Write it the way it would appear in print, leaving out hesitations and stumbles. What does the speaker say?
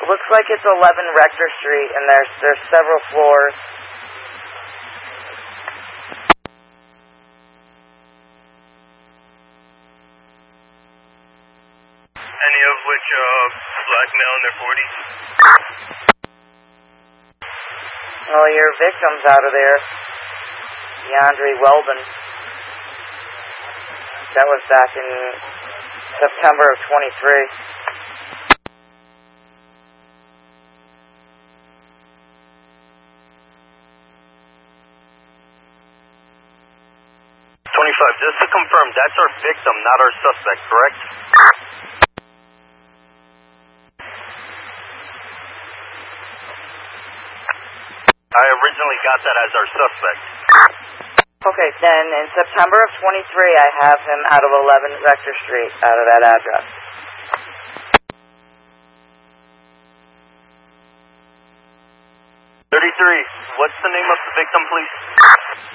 Looks like it's 11 Rector Street, and there's several floors. Any of which black male in their 40s? Well, your victim's out of there. DeAndre Weldon. That was back in September of 23. 25, just to confirm, that's our victim, not our suspect, correct? I originally got that as our suspect. Okay, then in September of 23, I have him out of 11 Rector Street, out of that address. 33, what's the name of the victim, please?